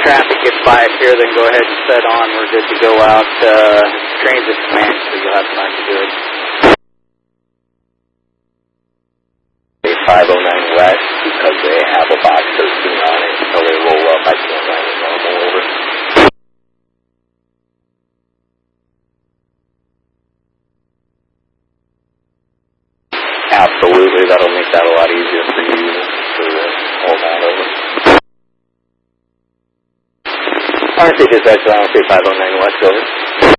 traffic gets by us here, then go ahead and set on. We're good to go out. Transit command, so you'll have time to do it. 509 west, because they have a box 13 on it, so they roll up. I can't land it normal over. Absolutely, that'll make that a lot easier for you to hold that over. RC dispatch, I'll say 509 west, over.